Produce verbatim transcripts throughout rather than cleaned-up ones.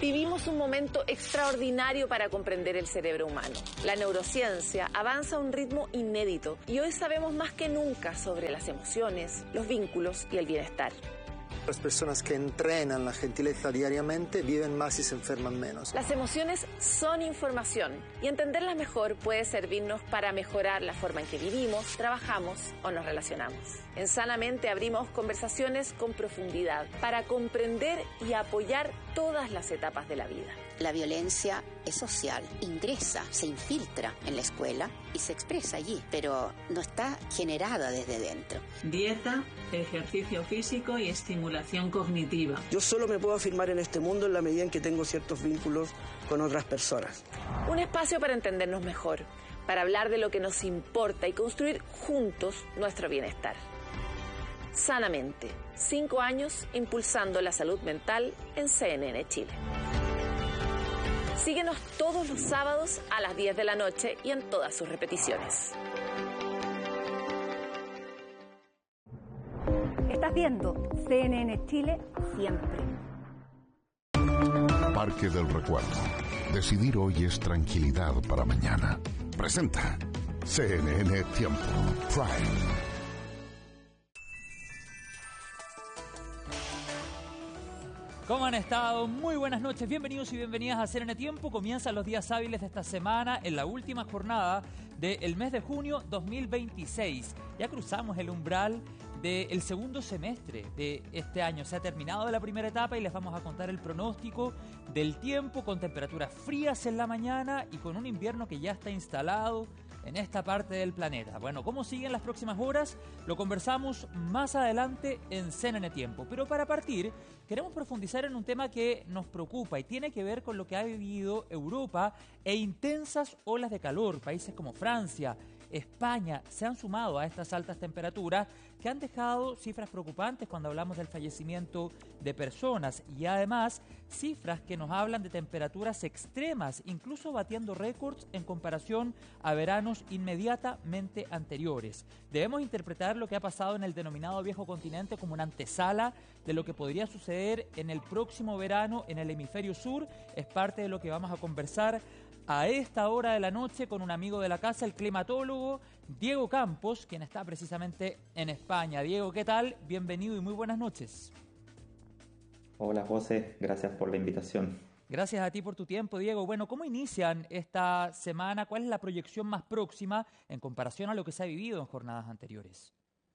Vivimos un momento extraordinario para comprender el cerebro humano. La neurociencia avanza a un ritmo inédito y hoy sabemos más que nunca sobre las emociones, los vínculos y el bienestar. Las personas que entrenan la gentileza diariamente viven más y se enferman menos. Las emociones son información y entenderlas mejor puede servirnos para mejorar la forma en que vivimos, trabajamos o nos relacionamos. En Sanamente abrimos conversaciones con profundidad para comprender y apoyar todas las etapas de la vida. La violencia es social, ingresa, se infiltra en la escuela y se expresa allí, pero no está generada desde dentro. Dieta, ejercicio físico y estimulación cognitiva. Yo solo me puedo afirmar en este mundo en la medida en que tengo ciertos vínculos con otras personas. Un espacio para entendernos mejor, para hablar de lo que nos importa y construir juntos nuestro bienestar. Sanamente, cinco años impulsando la salud mental en C N N Chile. Síguenos todos los sábados a las diez de la noche y en todas sus repeticiones. Estás viendo C N N Chile siempre. Parque del Recuerdo. Decidir hoy es tranquilidad para mañana. Presenta C N N Tiempo Prime. ¿Cómo han estado? Muy buenas noches, bienvenidos y bienvenidas a C N N Tiempo. Comienzan los días hábiles de esta semana en la última jornada del mes de junio dos mil veintiséis. Ya cruzamos el umbral del segundo semestre de este año. Se ha terminado la primera etapa y les vamos a contar el pronóstico del tiempo con temperaturas frías en la mañana y con un invierno que ya está instalado en esta parte del planeta. Bueno, ¿cómo siguen las próximas horas? Lo conversamos más adelante en C N N Tiempo. Pero para partir, queremos profundizar en un tema que nos preocupa y tiene que ver con lo que ha vivido Europa e intensas olas de calor. Países como Francia, España se han sumado a estas altas temperaturas que han dejado cifras preocupantes cuando hablamos del fallecimiento de personas y además cifras que nos hablan de temperaturas extremas, incluso batiendo récords en comparación a veranos inmediatamente anteriores. Debemos interpretar lo que ha pasado en el denominado viejo continente como una antesala de lo que podría suceder en el próximo verano en el hemisferio sur. Es parte de lo que vamos a conversar a esta hora de la noche con un amigo de la casa, el climatólogo Diego Campos, quien está precisamente en España. Diego, ¿qué tal? Bienvenido y muy buenas noches. Hola José, gracias por la invitación. Gracias a ti por tu tiempo, Diego. Bueno, ¿cómo inician esta semana? ¿Cuál es la proyección más próxima en comparación a lo que se ha vivido en jornadas anteriores?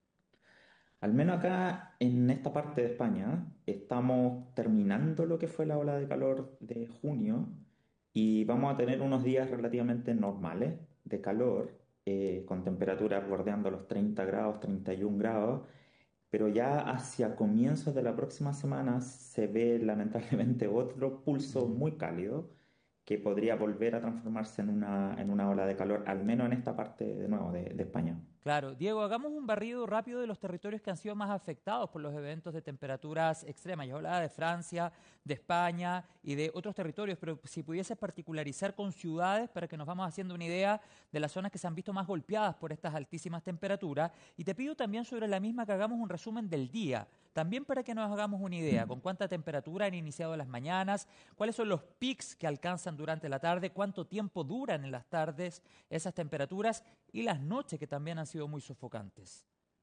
Al menos acá en esta parte de España estamos terminando lo que fue la ola de calor de junio y vamos a tener unos días relativamente normales de calor, eh, con temperaturas bordeando los treinta grados, treinta y un grados, pero ya hacia comienzos de la próxima semana se ve lamentablemente otro pulso muy cálido que podría volver a transformarse en una, en una ola de calor, al menos en esta parte de nuevo de, de España. Claro. Diego, hagamos un barrido rápido de los territorios que han sido más afectados por los eventos de temperaturas extremas. Yo hablaba de Francia, de España y de otros territorios, pero si pudieses particularizar con ciudades para que nos vamos haciendo una idea de las zonas que se han visto más golpeadas por estas altísimas temperaturas. Y te pido también sobre la misma que hagamos un resumen del día, también para que nos hagamos una idea con cuánta temperatura han iniciado las mañanas, cuáles son los pics que alcanzan durante la tarde, cuánto tiempo duran en las tardes esas temperaturas y las noches que también han sido muy sofocantes.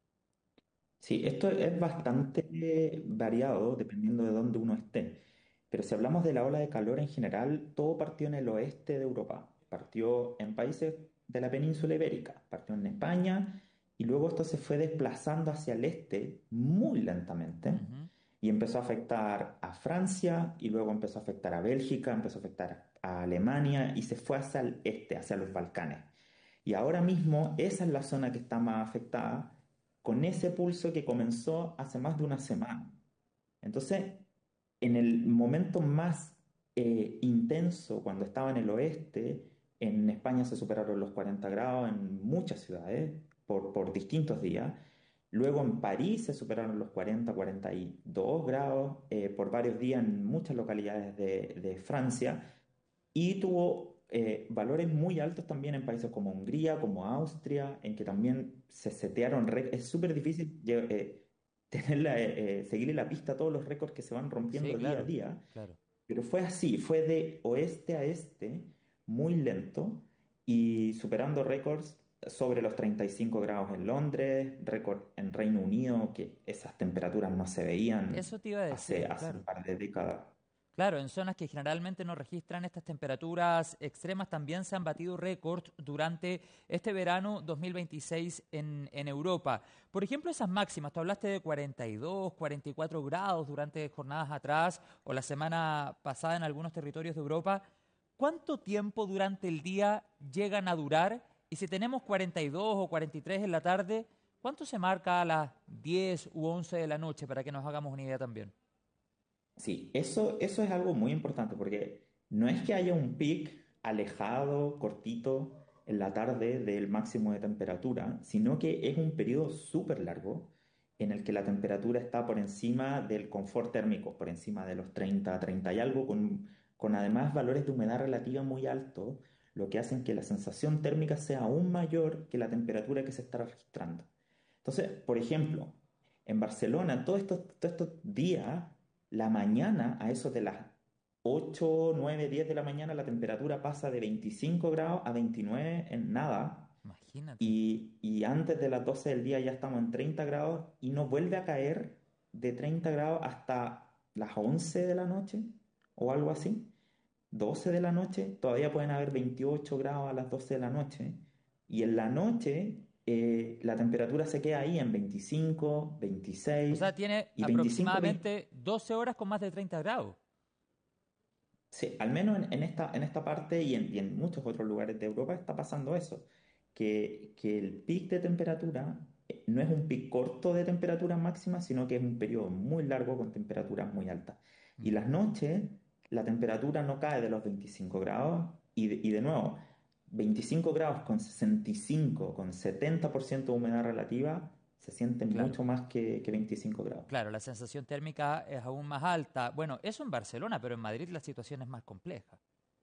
Sí, esto es bastante eh, variado dependiendo de dónde uno esté. Pero si hablamos de la ola de calor en general, todo partió en el oeste de Europa. Partió en países de la península ibérica, partió en España y luego esto se fue desplazando hacia el este muy lentamente. Uh-huh. Y empezó a afectar a Francia y luego empezó a afectar a Bélgica, empezó a afectar a Alemania y se fue hacia el este, hacia los Balcanes. Y ahora mismo esa es la zona que está más afectada, con ese pulso que comenzó hace más de una semana. Entonces, en el momento más eh, intenso, cuando estaba en el oeste, en España se superaron los cuarenta grados en muchas ciudades por, por distintos días. Luego en París se superaron los cuarenta, cuarenta y dos grados eh, por varios días en muchas localidades de, de Francia y tuvo Eh, valores muy altos también en países como Hungría, como Austria, en que también se setearon récords. Es súper difícil eh, tenerla, eh, seguirle la pista a todos los récords que se van rompiendo sí, día claro, a día. Claro. pero fue así, fue de oeste a este, muy lento y superando récords sobre los treinta y cinco grados en Londres, récord en Reino Unido, que esas temperaturas no se veían Eso te iba a hace, decir, hace un claro. par de décadas. Claro, en zonas que generalmente no registran estas temperaturas extremas también se han batido récords durante este verano dos mil veintiséis en, en Europa. Por ejemplo, esas máximas, tú hablaste de cuarenta y dos, cuarenta y cuatro grados durante jornadas atrás o la semana pasada en algunos territorios de Europa. ¿Cuánto tiempo durante el día llegan a durar? Y si tenemos cuarenta y dos o cuarenta y tres en la tarde, ¿cuánto se marca a las diez u once de la noche para que nos hagamos una idea también? Sí, eso, eso es algo muy importante porque no es que haya un pic alejado, cortito, en la tarde del máximo de temperatura, sino que es un periodo súper largo en el que la temperatura está por encima del confort térmico, por encima de los treinta, treinta y algo, con, con además valores de humedad relativa muy altos, lo que hacen que la sensación térmica sea aún mayor que la temperatura que se está registrando. Entonces, por ejemplo, en Barcelona, todos estos, todos estos días, la mañana, a eso de las ocho, nueve, diez de la mañana, la temperatura pasa de veinticinco grados a veintinueve en nada. Imagínate. Y, y antes de las doce del día ya estamos en treinta grados y no vuelve a caer de treinta grados hasta las once de la noche o algo así. doce de la noche, todavía pueden haber veintiocho grados a las doce de la noche. Y en la noche eh, la temperatura se queda ahí en veinticinco, O veintiséis sea, tiene y veinticinco, veinte. aproximadamente doce horas con más de treinta grados. Sí, al menos en, en esta, en esta parte y en, y en muchos otros lugares de Europa está pasando eso, que, que el pic de temperatura eh, no es un pic corto de temperatura máxima, sino que es un periodo muy largo con temperaturas muy altas. Y las noches, la temperatura no cae de los veinticinco grados y de, y de nuevo, veinticinco grados con sesenta y cinco, con setenta por ciento de humedad relativa, se sienten Claro. mucho más que, que veinticinco grados. Claro, la sensación térmica es aún más alta. Bueno, eso en Barcelona, pero en Madrid la situación es más compleja.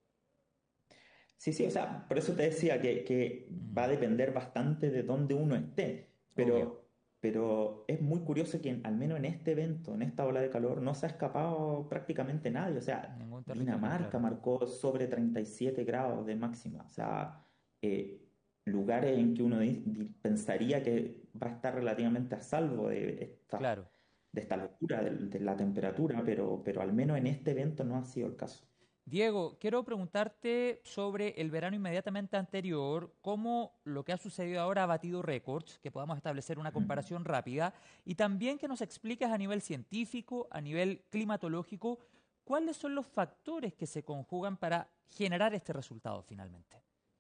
Sí, sí, o sea, por eso te decía que, que va a Mm, depender bastante de dónde uno esté, obvio. pero, pero es muy curioso que en- al menos en este evento, en esta ola de calor, no se ha escapado prácticamente nadie. O sea, Ningún territorio, Dinamarca claro. marcó sobre treinta y siete grados de máxima. O sea, eh, lugares en que uno di- di- pensaría que va a estar relativamente a salvo de esta, Claro. de esta locura de, de la temperatura, pero, pero al menos en este evento no ha sido el caso. Diego, quiero preguntarte sobre el verano inmediatamente anterior, cómo lo que ha sucedido ahora ha batido récords, que podamos establecer una Ujú. comparación rápida, y también que nos expliques a nivel científico, a nivel climatológico, cuáles son los factores que se conjugan para generar este resultado finalmente.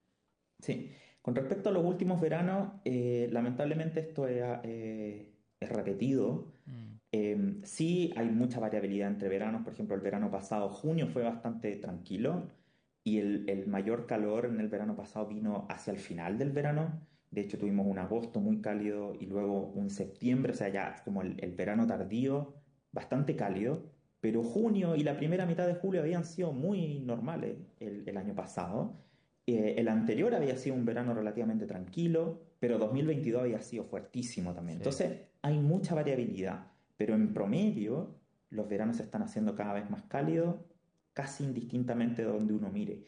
Sí, con respecto a los últimos veranos, eh, lamentablemente esto es, eh, es repetido. Mm, Eh, sí hay mucha variabilidad entre veranos. Por ejemplo, el verano pasado, junio fue bastante tranquilo y el, el mayor calor en el verano pasado vino hacia el final del verano. De hecho, tuvimos un agosto muy cálido y luego un septiembre, o sea, ya como el, el verano tardío, bastante cálido. Pero junio y la primera mitad de julio habían sido muy normales el el año pasado. Eh, el anterior había sido un verano relativamente tranquilo, pero dos mil veintidós había sido fuertísimo también. sí. Entonces, hay mucha variabilidad, pero en promedio, los veranos se están haciendo cada vez más cálidos, casi indistintamente de donde uno mire.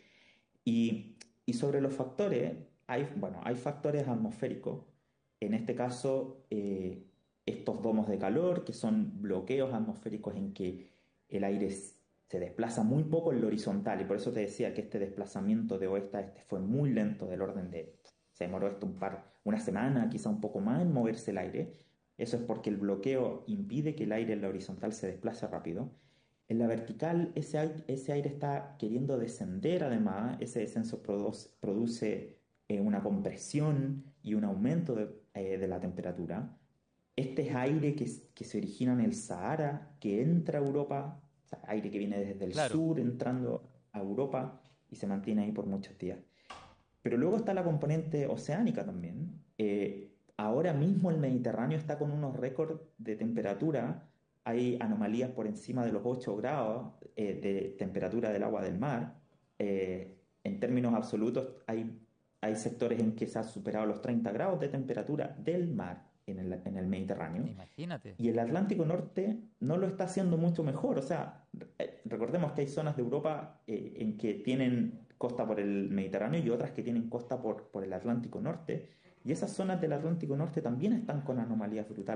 Y, y sobre los factores, hay, bueno, hay factores atmosféricos. En este caso, eh, estos domos de calor, que son bloqueos atmosféricos en que el aire s- se desplaza muy poco en lo horizontal. Y por eso te decía que este desplazamiento de oeste a este fue muy lento, del orden de, se demoró esto un par, una semana, quizá un poco más en moverse el aire. Eso es porque el bloqueo impide que el aire en la horizontal se desplace rápido. En la vertical, ese aire, ese aire está queriendo descender además, ese descenso produce, produce eh, una compresión y un aumento de, eh, de la temperatura. Este es aire que, s- que se origina en el Sahara, que entra a Europa, o sea, aire que viene desde el Claro. sur entrando a Europa y se mantiene ahí por muchos días. Pero luego está la componente oceánica también. Eh, ahora mismo el Mediterráneo está con unos récords de temperatura. Hay anomalías por encima de los ocho grados eh, de temperatura del agua del mar. Eh, en términos absolutos, hay, hay sectores en que se ha superado los treinta grados de temperatura del mar en el, en el Mediterráneo. Imagínate. Y el Atlántico Norte no lo está haciendo mucho mejor. O sea, eh, recordemos que hay zonas de Europa eh, en que tienen costa por el Mediterráneo y otras que tienen costa por, por el Atlántico Norte, y esas zonas del Atlántico Norte también están con anomalías brutales